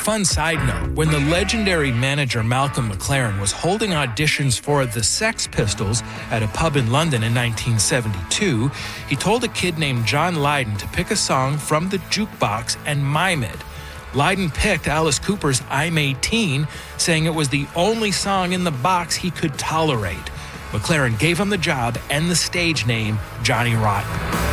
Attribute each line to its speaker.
Speaker 1: Fun side note, when the legendary manager Malcolm McLaren was holding auditions for the Sex Pistols at a pub in London in 1972, he told a kid named John Lydon to pick a song from the jukebox and mime it. Lydon picked Alice Cooper's I'm 18, saying it was the only song in the box he could tolerate. McLaren gave him the job and the stage name Johnny Rotten.